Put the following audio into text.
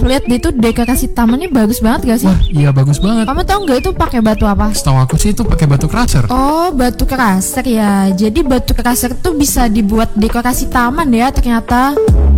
lihat itu dekorasi tamannya bagus banget gak sih? Wah, iya bagus banget. Kamu tahu nggak itu pakai batu apa? Setahu aku sih itu pakai batu crusher. Oh, batu crusher ya. Jadi batu crusher tuh bisa dibuat dekorasi taman ya ternyata.